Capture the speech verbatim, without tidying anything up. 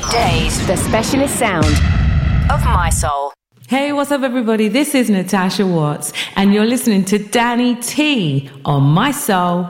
Days, the specialist sound of My Soul. Hey, what's up, everybody? This is Natasha Watts, and you're listening to Danny T on My Soul.